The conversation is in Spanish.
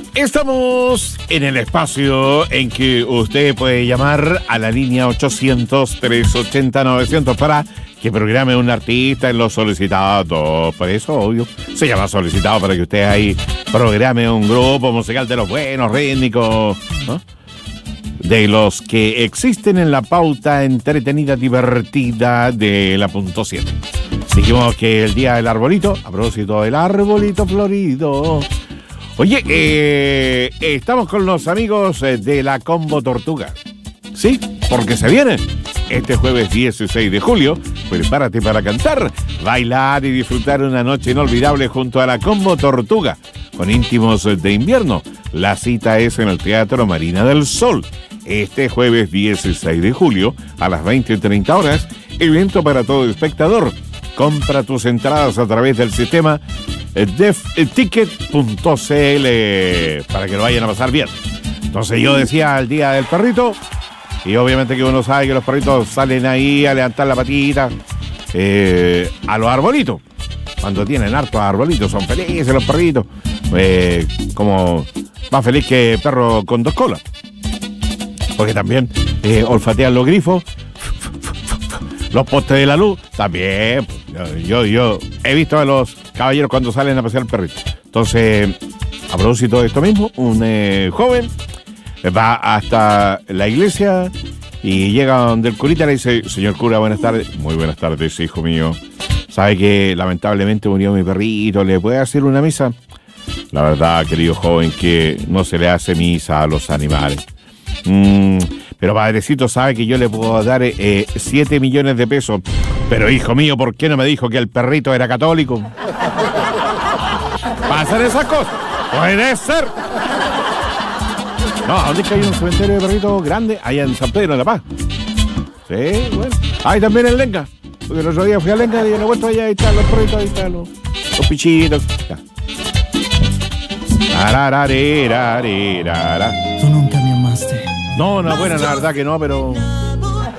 Estamos en el espacio en que usted puede llamar a la línea 800-380-900 para que programe un artista en los solicitados. Por eso, obvio, se llama solicitado, para que usted ahí programe un grupo musical de los buenos, rítmicos, ¿no? De los que existen en la pauta entretenida, divertida de la punto 7. Dijimos que el día del arbolito, a propósito del arbolito florido. Oye, estamos con los amigos de la Combo Tortuga. Sí, porque se viene este jueves 16 de julio. Prepárate para cantar, bailar y disfrutar una noche inolvidable junto a la Combo Tortuga, con íntimos de invierno. La cita es en el Teatro Marina del Sol. Este jueves 16 de julio a las 20:30 horas, evento para todo espectador. Compra tus entradas a través del sistema defticket.cl para que lo vayan a pasar bien. Entonces yo decía el día del perrito, y obviamente que uno sabe que los perritos salen ahí a levantar la patita a los arbolitos. Cuando tienen hartos arbolitos son felices los perritos, como más feliz que perro con dos colas, porque también olfatean los grifos, los postes de la luz también. Yo he visto a los caballeros cuando salen a pasear el perrito. Entonces, a propósito de esto mismo, un joven va hasta la iglesia y llega donde el curita le dice: señor cura, buenas tardes. Muy buenas tardes, hijo mío. ¿Sabe que lamentablemente murió mi perrito? ¿Le puede hacer una misa? La verdad, querido joven, que no se le hace misa a los animales. Pero padrecito, sabe que yo le puedo dar 7 millones de pesos. Pero hijo mío, ¿por qué no me dijo que el perrito era católico? ¿Pasan esas cosas? ¡Puede ser! No, ¿dónde es que hay un cementerio de perritos grande? Allá en San Pedro, en La Paz. Sí, bueno. Ahí también en Lenca. Porque el otro día fui a Lenca y en la vuelta allá, ahí están los perritos, ahí están los pichitos. Ya. Tú nunca me amaste. No, buena, la verdad que no, pero